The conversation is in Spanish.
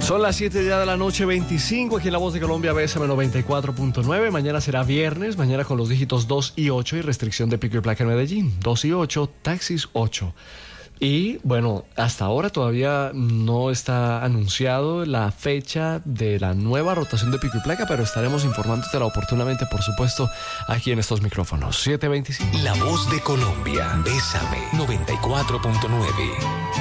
Son las 7 ya de la noche, 25, aquí en La Voz de Colombia, BSM 94.9. Mañana será viernes, mañana con los dígitos 2 y 8 y restricción de pico y placa en Medellín. 2 y 8, taxis 8. Y bueno, hasta ahora todavía no está anunciado la fecha de la nueva rotación de pico y placa, pero estaremos informándote oportunamente, por supuesto, aquí en estos micrófonos. 7:25. La Voz de Colombia, Bésame 94.9.